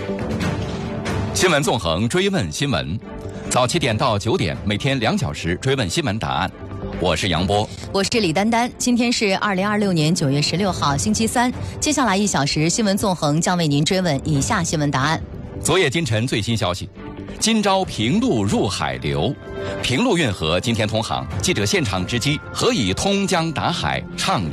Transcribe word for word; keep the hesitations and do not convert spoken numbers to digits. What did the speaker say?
新闻纵横，追问新闻，早七点到九点，每天两小时追问新闻答案。我是杨波， 我是李丹丹。今天是二零二六年九月十六号，星期三。接下来一小时，新闻纵横将为您追问以下新闻答案。 昨夜今晨最新消息，今朝平陆入海流，平陆运河今天通航。记者现场直击，何以通江达海畅